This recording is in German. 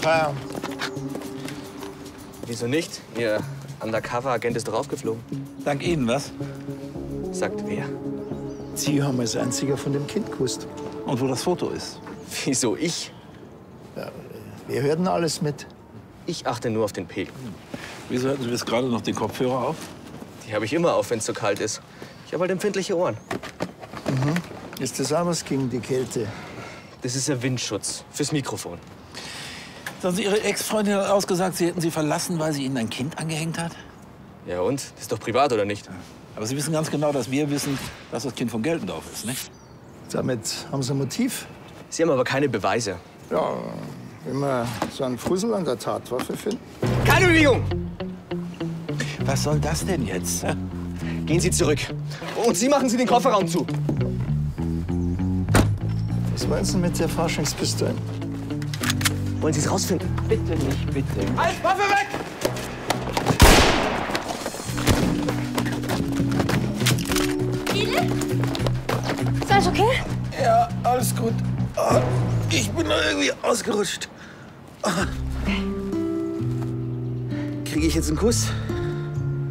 Feierabend. Wieso nicht? Ihr Undercover-Agent ist doch aufgeflogen. Dank Ihnen, was? Sagt wer? Sie haben als einziger von dem Kind gewusst. Und wo das Foto ist? Wieso ich? Ja, wir hörten alles mit. Ich achte nur auf den Pegel. Wieso hatten Sie bis gerade noch den Kopfhörer auf? Die habe ich immer auf, wenn es so kalt ist. Ich habe halt empfindliche Ohren. Ist das auch was gegen die Kälte? Das ist der Windschutz fürs Mikrofon. Sagen Sie, Ihre Ex-Freundin hat ausgesagt, Sie hätten sie verlassen, weil sie Ihnen ein Kind angehängt hat? Ja und? Das ist doch privat, oder nicht? Aber Sie wissen ganz genau, dass wir wissen, dass das Kind von Geltendorf ist, nicht? Damit haben Sie ein Motiv? Sie haben aber keine Beweise. Ja, wenn wir so einen Fussel an der Tatwaffe finden. Keine Bewegung! Was soll das denn jetzt? Gehen Sie zurück. Und Sie machen Sie den Kofferraum zu. Was meinst du mit der Forschungspistole? Wollen Sie es rausfinden? Bitte nicht, bitte. Halt, Waffe weg! Ist alles okay? Ja, alles gut. Ah, ich bin da irgendwie ausgerutscht. Kriege ich jetzt einen Kuss?